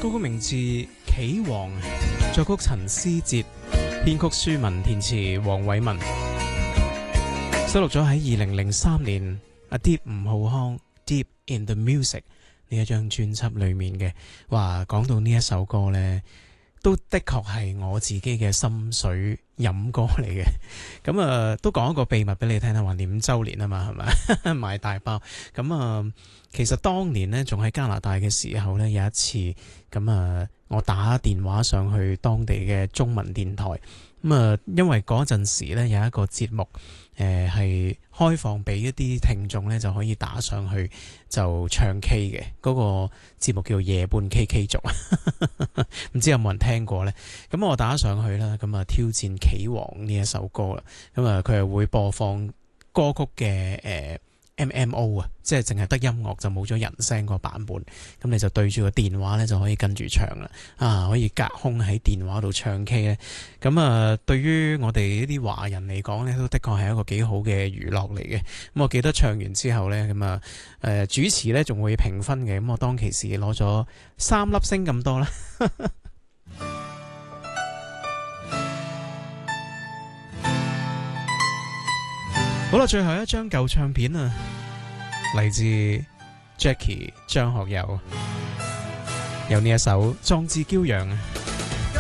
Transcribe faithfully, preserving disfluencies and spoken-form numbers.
歌曲名字《棋王》，作曲陳思哲，編曲舒文，填詞黃偉文，收錄咗喺二零零三年阿 Deep 吳浩康 Deep in the Music 呢一張專輯裏面嘅。話講到呢一首歌呢，都的確係我自己嘅心水飲歌嚟嘅。咁啊，都講一個秘密俾你聽啦，話年五週年啊嘛，係咪買大包咁啊？其實當年呢，仲喺加拿大嘅時候呢，有一次咁啊，我打電話上去當地嘅中文電台咁啊，因為嗰陣時呢，有一個節目誒係、呃、開放俾一啲聽眾呢，就可以打上去就唱 K 嘅。嗰、嗰個節目叫夜半 K K 族，唔知有冇人聽過呢？咁我打上去啦，咁啊挑戰棋王呢一首歌啦，咁啊佢係會播放歌曲嘅誒。呃 M M O 啊，即係淨係得音樂就冇咗人聲個版本，咁你就對住個電話咧就可以跟住唱啦，啊可以隔空喺電話度唱 K 咧，咁啊對於我哋呢啲華人嚟講咧，都的確係一個幾好嘅娛樂嚟嘅。咁我記得唱完之後咧，咁啊誒主持咧仲會評分嘅，咁我當其時攞咗三粒星咁多啦。好啦，最後一張舊唱片啊，嚟自 Jackie 張學友，有呢一首《壯志驕陽》啊。